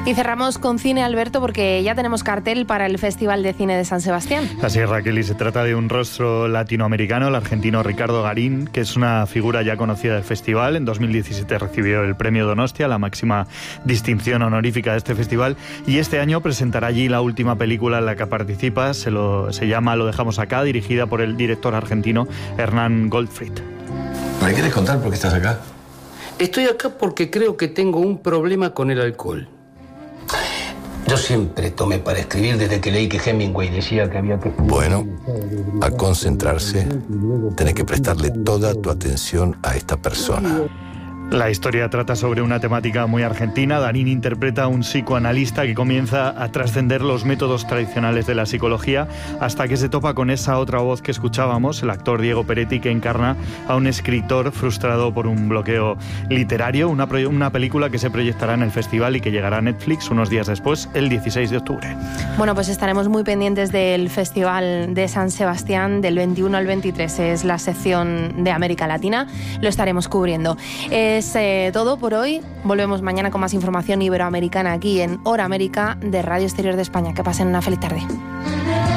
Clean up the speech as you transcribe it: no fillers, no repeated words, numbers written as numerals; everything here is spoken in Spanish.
Y cerramos con cine, Alberto, porque ya tenemos cartel para el Festival de Cine de San Sebastián. Así es, Raquel, y se trata de un rostro latinoamericano, el argentino Ricardo Garín, que es una figura ya conocida del festival. En 2017 recibió el premio Donostia, la máxima distinción honorífica de este festival, y este año presentará allí la última película en la que participa. Se llama Lo dejamos acá, dirigida por el director argentino Hernán Goldfried. ¿Me quieres contar por qué estás acá? Estoy acá porque creo que tengo un problema con el alcohol. Yo siempre tomé para escribir desde que leí que Hemingway decía que había que... Bueno, a concentrarse, tenés que prestarle toda tu atención a esta persona. La historia trata sobre una temática muy argentina. Darín interpreta a un psicoanalista que comienza a trascender los métodos tradicionales de la psicología hasta que se topa con esa otra voz que escuchábamos, el actor Diego Peretti, que encarna a un escritor frustrado por un bloqueo literario. Una película que se proyectará en el festival y que llegará a Netflix unos días después, el 16 de octubre. Bueno, pues estaremos muy pendientes del Festival de San Sebastián del 21 al 23. Es la sección de América Latina. Lo estaremos cubriendo. Es todo por hoy. Volvemos mañana con más información iberoamericana aquí en Hora América de Radio Exterior de España. Que pasen una feliz tarde.